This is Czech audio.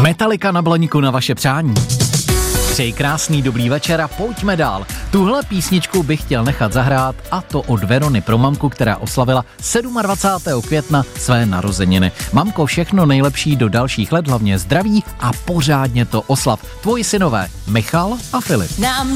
Metallica na Blaníku na vaše přání. Přeji krásný dobrý večer a pojďme dál. Tuhle písničku bych chtěl nechat zahrát, a to od Verony pro mamku, která oslavila 27. května své narozeniny. Mamko, všechno nejlepší do dalších let, hlavně zdraví a pořádně to oslav. Tvoji synové Michal a Filip.